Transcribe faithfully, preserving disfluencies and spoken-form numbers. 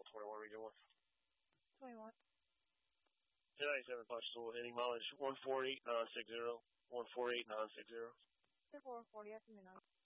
Route twenty-one, region one. twenty-one. ten ninety-seven Punch Stool, heading mileage one four eight nine six zero. one four eight nine six zero. four forty, after midnight.